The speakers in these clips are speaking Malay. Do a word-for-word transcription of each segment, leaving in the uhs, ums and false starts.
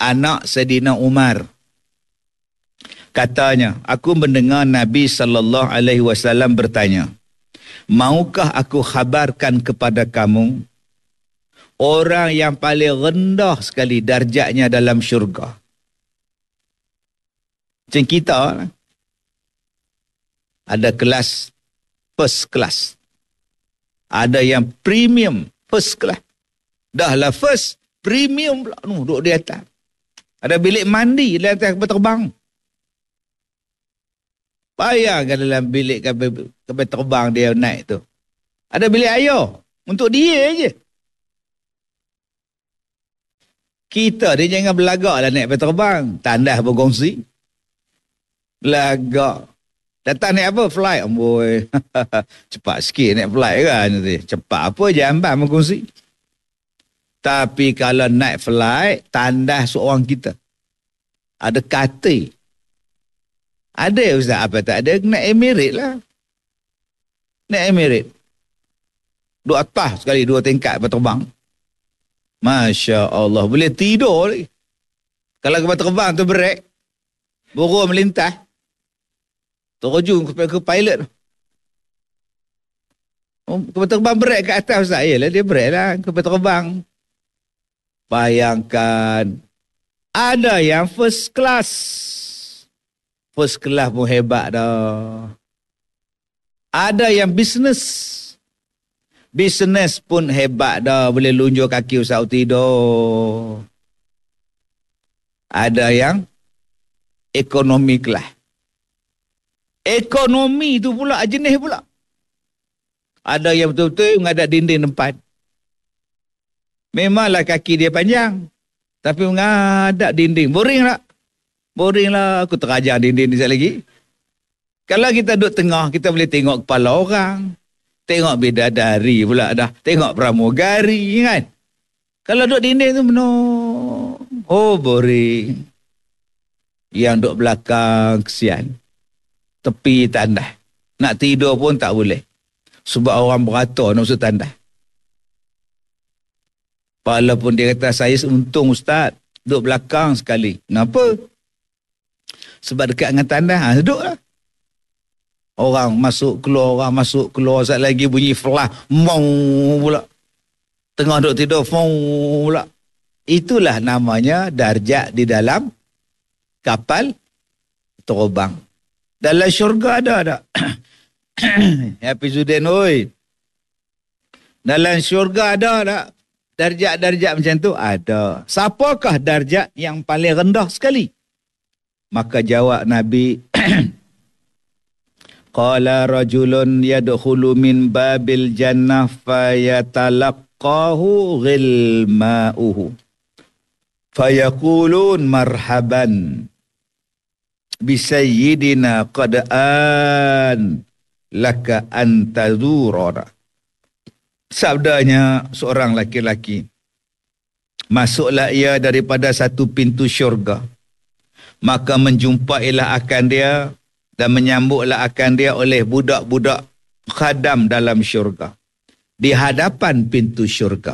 anak Saidina Umar. Katanya, aku mendengar Nabi sallallahu alaihi wasallam bertanya, maukah aku khabarkan kepada kamu orang yang paling rendah sekali darjatnya dalam syurga? Macam kita, ada kelas first class. Ada yang premium first class. Dah lah first, premium pula. No, duduk di atas. Ada bilik mandi di atas kapal terbang. Bayangkan dalam bilik kapal, kapal terbang dia naik tu. Ada bilik air. Untuk dia je. Kita dia jangan belagak lah naik kapal terbang. Tandas berkongsi. Belagak. Datang naik apa? Flight. Amboi. Cepat sikit naik flight kan. Cepat apa je ambil berkongsi. Tapi kalau naik flight, tandas seorang kita. Ada katil. Ada Ustaz, apa tak ada? Naik Emirates lah. Naik Emirates. Dua atas sekali, dua tingkat berterbang. Masya Allah. Boleh tidur lagi. Kalau kapal terbang tu break, burung melintas, terjun ke, ke pilot. Oh, kapal terbang break kat atas Ustaz. Yalah dia break lah kapal terbang. Bayangkan. Ada yang first class. First class pun hebat dah. Ada yang bisnes. Bisnes pun hebat dah. Boleh lunjuk kaki usah tidur. Ada yang ekonomi kelas. Ekonomi tu pula jenis pula. Ada yang betul-betul menghadap dinding tempat. Memanglah kaki dia panjang. Tapi menghadap dinding. Boring tak? Boring lah, aku terajar dinding ni sekali lagi. Kalau kita duduk tengah, kita boleh tengok kepala orang. Tengok bidadari pula dah. Tengok pramugari kan. Kalau duduk dinding tu penuh. Oh, boring. Yang duduk belakang, kesian. Tepi tandas. Nak tidur pun tak boleh. Sebab orang beratur nak usut tandas. Walaupun dia kata, saya untung Ustaz. Duduk belakang sekali. Kenapa? Sebab dekat dengan tandas, ha, duduklah. Orang masuk keluar, orang masuk keluar. Saat lagi bunyi flash, mau pula. Tengah duduk tidur, mau pula. Itulah namanya darjat di dalam kapal terbang. Dalam syurga ada tak? Hafizuddin, oi. Dalam syurga ada tak? Darjat-darjat macam tu? Ada. Siapakah darjat yang paling rendah sekali? Maka jawab Nabi, qala rajulun yadkhulu min babil jannah fayatalaqahu ghilma'uhu fayaqulun marhaban bisayyidina qad an laka antazurana. Sabdanya seorang laki-laki, masuklah ia daripada satu pintu syurga. Maka menjumpailah akan dia dan menyambutlah akan dia oleh budak-budak khadam dalam syurga. Di hadapan pintu syurga.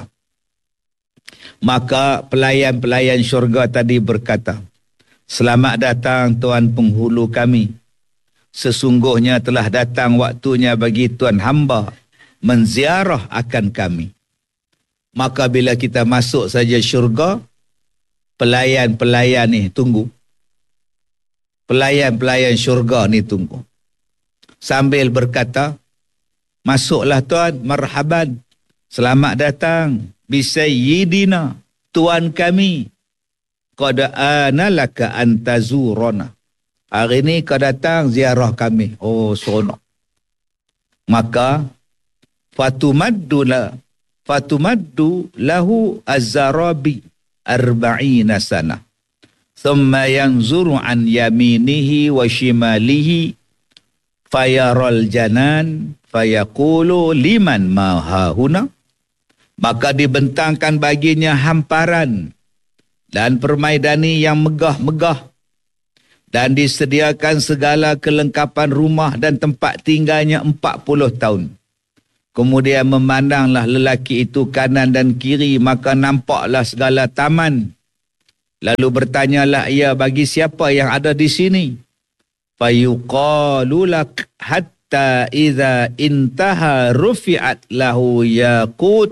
Maka pelayan-pelayan syurga tadi berkata, selamat datang Tuan penghulu kami. Sesungguhnya telah datang waktunya bagi Tuan hamba menziarah akan kami. Maka bila kita masuk saja syurga, pelayan-pelayan ni tunggu. Pelayan-pelayan syurga ni tunggu. Sambil berkata, masuklah Tuan, marhaban. Selamat datang. Bisayyidina, Tuan kami. Qad ana laka antazurana. Hari ni kau datang ziarah kami. Oh, seronok. Maka, fatumaddu la, fatumaddu lahu az-zarabi arba'ina sana. Thumma yanzuru an yaminihi wa shimalihi fayaral janan fayaqulu liman ma hahuna. Maka dibentangkan baginya hamparan dan permaidani yang megah-megah dan disediakan segala kelengkapan rumah dan tempat tinggalnya empat puluh tahun. Kemudian memandanglah lelaki itu kanan dan kiri, maka nampaklah segala taman Lalu bertanyalah ia, bagi siapa yang ada di sini? Fayuqalu lak hatta idza intaha rufi'at lahu yaqut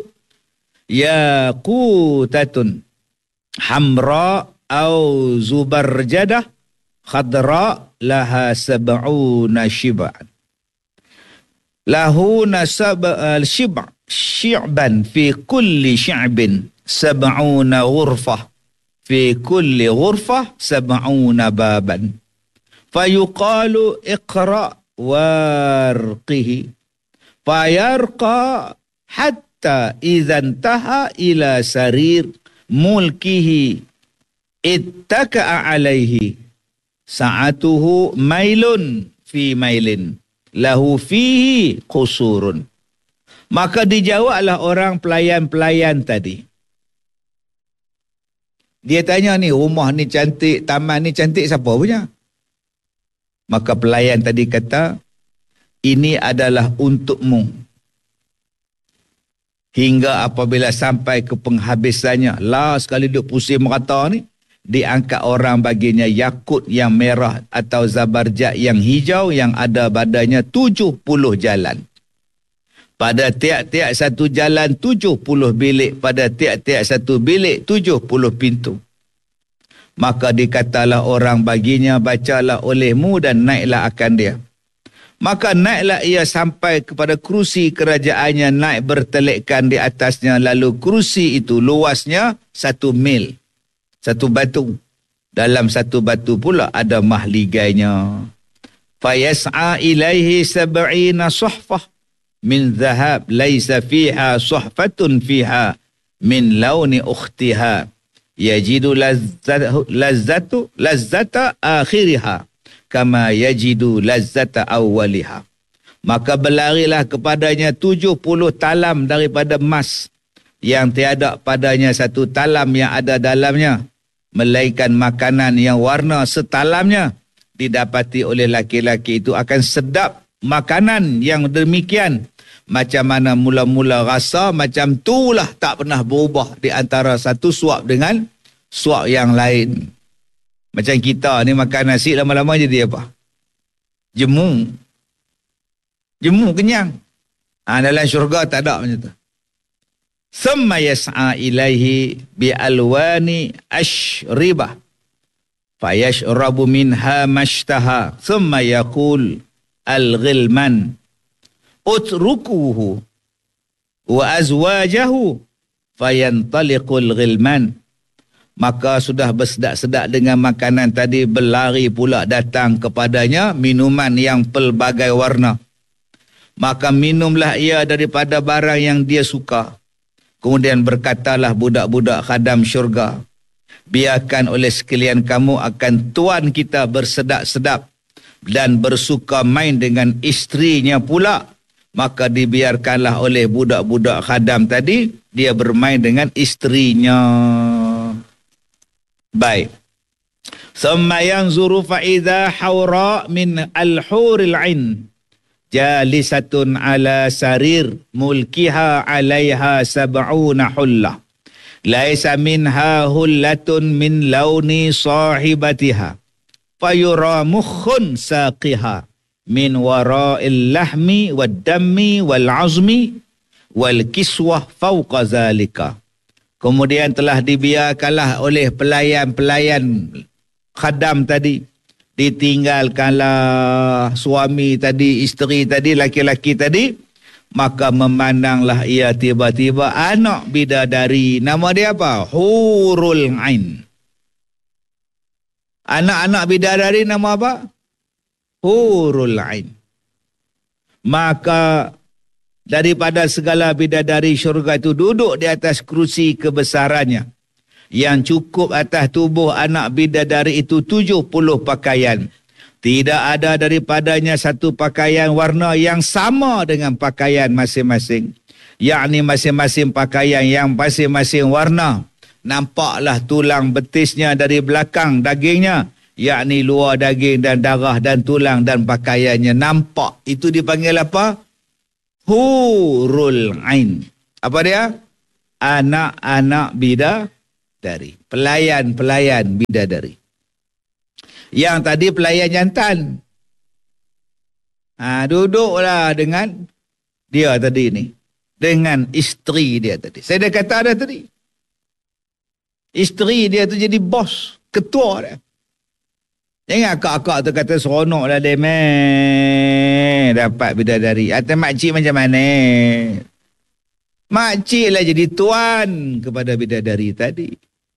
yaqutatun hamra au zubarjadah khadra laha sab'una shib'an. Lahu nasab al-shib' syi'ban fi kulli syi'bin sab'una ghurfah fi kulli ghurfah sab'una baban. Fayuqalu iqra' warqihi fayarqa hatta idza intaha ila sarir mulkihi ittaka'a alaihi sa'atuhu mailun fi mailin lahu fihi qusurun. Maka dijawablah orang pelayan-pelayan tadi. Dia tanya ni, rumah ni cantik, taman ni cantik, siapa punya? Maka pelayan tadi kata, ini adalah untukmu. Hingga apabila sampai ke penghabisannya, lah sekali duk pusing merata ni, diangkat orang baginya yakut yang merah atau zabarjat yang hijau yang ada badannya tujuh puluh jalan. Pada tiap-tiap satu jalan tujuh puluh bilik, pada tiap-tiap satu bilik tujuh puluh pintu. Maka dikatalah orang baginya, bacalah olehmu dan naiklah akan dia. Maka naiklah ia sampai kepada kerusi kerajaannya, naik bertelekkan di atasnya, lalu kerusi itu luasnya satu mil. Satu batu. Dalam satu batu pula ada mahligainya. Fayas'a ilaihi sab'ina suhfah min zahab laisa fiha suhfatun fiha min launi ukhtiha yajidu lazzatu lazzatu lazzata akhiriha kama yajidu lazzata awwaliha. Maka berlarilah kepadanya tujuh puluh talam daripada emas yang tiada padanya satu talam yang ada dalamnya, melainkan makanan yang warna setalamnya didapati oleh laki-laki itu akan sedap makanan yang demikian. Macam mana mula-mula rasa, macam itulah tak pernah berubah di antara satu suap dengan suap yang lain. Macam kita ni makan nasi lama-lama jadi apa? Jemu. Jemu kenyang. Ha, dalam syurga tak ada macam tu. Thumma yas'a ilaihi bi'alwani ashribah fayashrabu minha mashtaha thumma yaqul al-ghilman utrukuhu wa azwajahu fayantaliqul ghilman. Maka sudah bersedak-sedak dengan makanan tadi, berlari pula datang kepadanya minuman yang pelbagai warna. Maka minumlah ia daripada barang yang dia suka. Kemudian berkatalah budak-budak khadam syurga, biarkan oleh sekalian kamu akan tuan kita bersedap-sedap dan bersuka main dengan isterinya pula. Maka dibiarkanlah oleh budak-budak khadam tadi, dia bermain dengan isterinya. Baik. Thumma yanzuru fa'idha hawra min al-huril 'ain jalisatun ala sarir mulkiha 'alaiha sab'una hullah laisa minha hullatun min launi sahibatiha fayura mukhun saqiha min wara'il lahmi wad dammi wal 'azmi wal kiswah fawqa zalika. Kemudian telah dibiarkanlah oleh pelayan-pelayan khadam tadi, ditinggalkanlah suami tadi, isteri tadi, laki-laki tadi, maka memandanglah ia tiba-tiba anak bidadari. Nama dia apa? Hurul Ain. Anak-anak bidadari nama apa? Hurul Ain. Maka daripada segala bidadari syurga itu duduk di atas kerusi kebesarannya, yang cukup atas tubuh anak bidadari itu tujuh puluh pakaian. Tidak ada daripadanya satu pakaian warna yang sama dengan pakaian masing-masing. Yakni masing-masing pakaian yang masing-masing warna. Nampaklah tulang betisnya dari belakang dagingnya. Yakni luar daging dan darah dan tulang dan pakaiannya nampak. Itu dipanggil apa? Hurul Ain. Apa dia? Anak-anak bidadari. bidadari. Pelayan-pelayan bidadari. Yang tadi pelayan jantan. Ha, duduklah dengan dia tadi ni. Dengan isteri dia tadi. Saya dah kata dah tadi. Isteri dia tu jadi bos, ketua dia. Jangan akak-akak tu kata seronok lah dia meh. Dapat bidadari. Atau makcik macam mana? Makcik lah jadi tuan kepada bidadari tadi.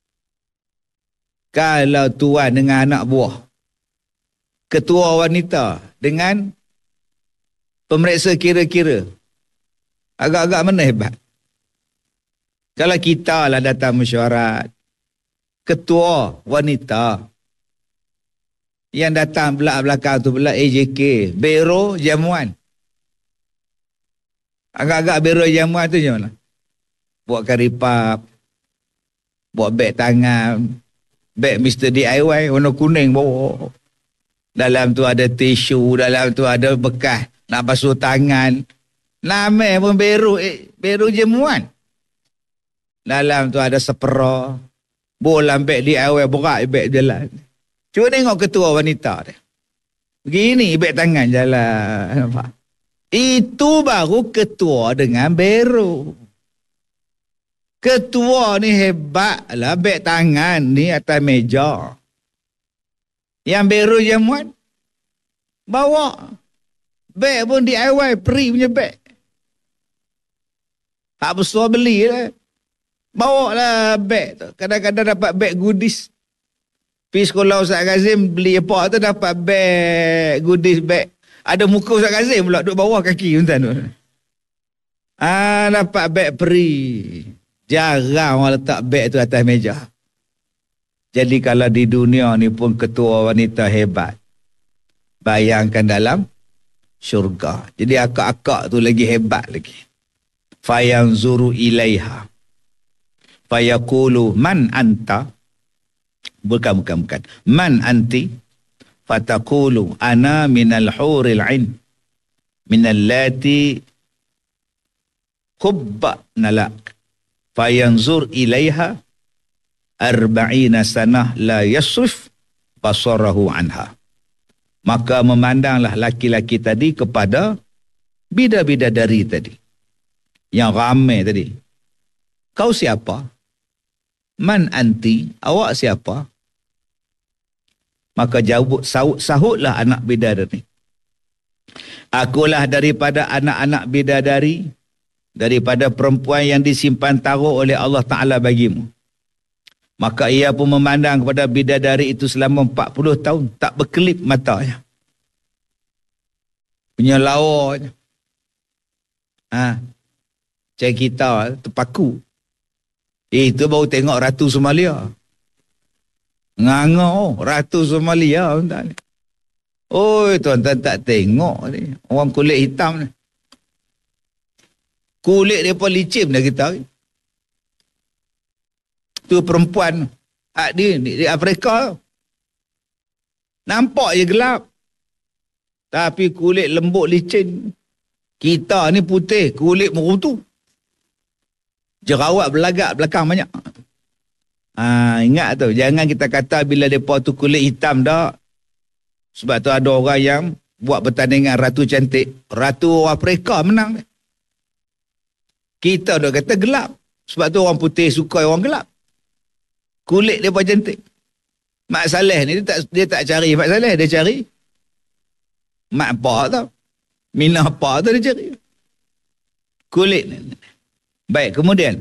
Kalau tuan dengan anak buah, ketua wanita dengan pemeriksa kira-kira, agak-agak mana hebat? Kalau kita lah datang mesyuarat, ketua wanita, yang datang belak-belakang tu pula A J K, Biro Jamuan. Agak-agak Biro Jamuan tu macam mana? Buat karipap, buat beg tangan, beg Mister D I Y warna kuning bawa. Dalam tu ada tisu, dalam tu ada bekas nak basuh tangan. Nama pun Biro, eh, Biro Jamuan. Dalam tu ada sepera, bolam beg D I Y berat beg jalan. Cuba tengok ketua wanita dia. Begini beg tangan jalan. Nampak? Itu baru ketua dengan Biro. Ketua ni hebat lah, beg tangan ni atas meja. Yang Biro Jamuan bawa beg pun D I Y, free punya beg. Tak besar beli lah. Bawa lah beg tu. Kadang-kadang dapat beg goodies. Pergi sekolah Ustaz Kazim beli apa tu dapat beg goodies, beg. Ada muka Ustaz Kazim pula duduk bawah kaki tuan tu. Ah, dapat beg free. Jarang orang letak beg tu atas meja. Jadi kalau di dunia ni pun ketua wanita hebat. Bayangkan dalam syurga. Jadi akak-akak tu lagi hebat lagi. Fayanzuru ilaiha. Fayaqulu man anta. Bukan, bukan, bukan. Man anti. Fataqulu ana minal huril ain. Minal lati khubba nalak. Fayanzur ilaiha. Arba'ina sanah la yasrif basarahu anha. Maka memandanglah laki-laki tadi kepada bidadari tadi. Yang ramai tadi. Kau siapa? Man anti? Awak siapa? Maka jawab, sahut, sahutlah anak bidadari. Akulah daripada anak-anak bidadari, daripada perempuan yang disimpan taruh oleh Allah Ta'ala bagimu. Maka ia pun memandang kepada bidadari itu selama empat puluh tahun. Tak berkelip matanya. Punya lawanya. Ha. Cik kita terpaku. Eh, itu baru tengok Ratu Somalia. Nganga, oh, Ratu Somalia. Oh, tuan-tuan tak tengok ni. Orang kulit hitam ni. Kulit dia pun licin dah kita. Tu perempuan di, di, di Afrika. Nampak je gelap. Tapi kulit lembut licin. Kita ni putih, kulit merutu. Jerawat belagak belakang banyak. Ha, ingat tu, jangan kita kata bila mereka tu kulit hitam dah. Sebab tu ada orang yang buat pertandingan Ratu Cantik. Ratu Afrika menang. Kita dah kata gelap. Sebab tu orang putih suka orang gelap. Kulit dia pun cantik. Mak Saleh ni dia tak, dia tak cari Mak Saleh, dia cari Mak Pak tau. Mina Pak tu dia cari. Kulit ni. Baik, kemudian.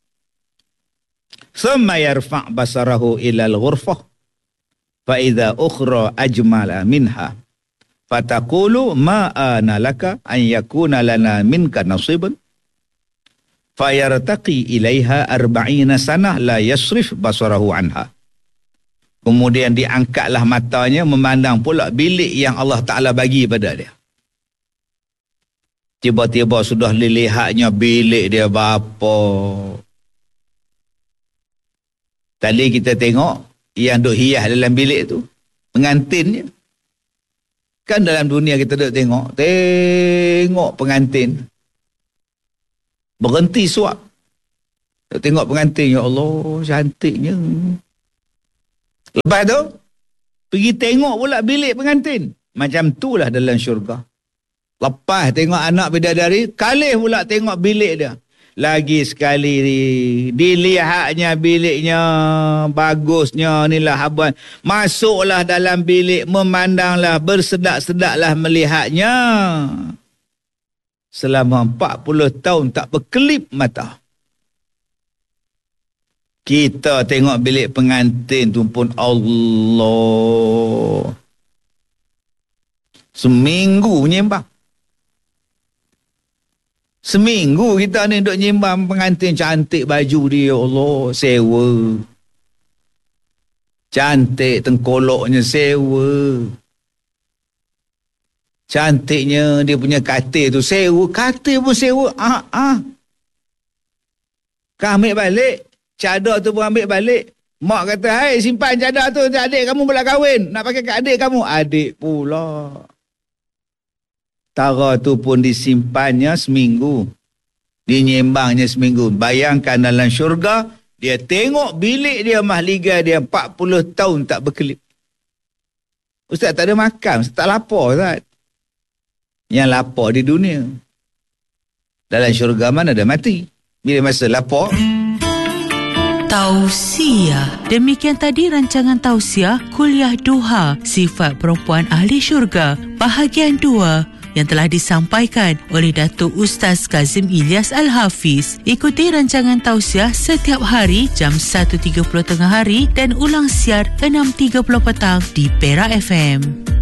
Thumma yarfa' basarahu ilal ghurfah. Fa idza ukhra ajmala minha. Fataqulu ma ana laka an yakuna lana minka nasibun. Fayartaqi ilaiha arba'ina sanah la yasrif basarahu anha. Kemudian diangkatlah matanya memandang pula bilik yang Allah Ta'ala bagi pada dia. Tiba-tiba sudah dilihatnya bilik dia berapa. Tadi kita tengok yang duk hias dalam bilik tu, pengantinnya. Kan dalam dunia kita duk tengok, tengok pengantin berhenti suap. Tengok pengantin, ya Allah, cantiknya. Lepas tu, pergi tengok pula bilik pengantin. Macam itulah dalam syurga. Lepas tengok anak bidadari, kalih pula tengok bilik dia. Lagi sekali dilihatnya biliknya, bagusnya, inilah habuan. Masuklah dalam bilik, memandanglah, bersedak-sedaklah melihatnya. Selama empat puluh tahun tak berkelip mata. Kita tengok bilik pengantin tu pun Allah. Seminggu menyembang. Seminggu kita ni duk nyembang pengantin, cantik baju dia, Allah, sewa. Cantik tengkoloknya, sewa. Cantiknya dia punya katil tu, sewa. Katil pun sewa. Ah, ah. Kau ambil balik. Cadar tu pun ambil balik. Mak kata, hai, simpan cadar tu, adik kamu pula kahwin. Nak pakai kat adik kamu. Adik pula. Tara tu pun disimpannya seminggu. Dinyembangnya seminggu. Bayangkan dalam syurga, dia tengok bilik dia, mahligai dia empat puluh tahun tak berkelip. Ustaz tak ada makan, Ustaz tak lapar, Ustaz. Yang lapar di dunia. Dalam syurga mana ada mati. Bila masa lapar, Tausiah. Demikian tadi rancangan tausiah Kuliah Duha Sifat Perempuan Ahli Syurga bahagian dua yang telah disampaikan oleh Datuk Ustaz Kazim Ilyas Al-Hafiz. Ikuti rancangan tausiah setiap hari jam satu tiga puluh tengah hari dan ulang siar enam tiga puluh petang di Perak F M.